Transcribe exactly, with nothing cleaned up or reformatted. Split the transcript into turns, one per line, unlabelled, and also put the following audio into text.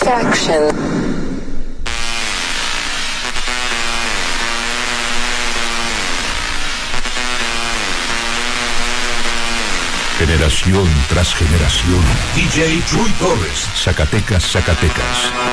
Action.
Generación tras generación.
D J Chuy Torres.
Zacatecas, Zacatecas.